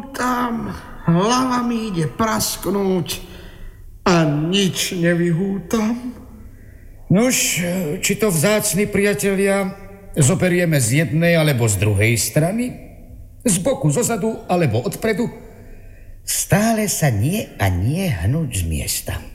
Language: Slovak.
hútam, hlava mi ide prasknúť a nič nevyhútam. Nuž, či to vzácni priatelia zoberieme z jednej alebo z druhej strany? Z boku, zozadu alebo odpredu? Stále sa nie a nie hnúť z miesta.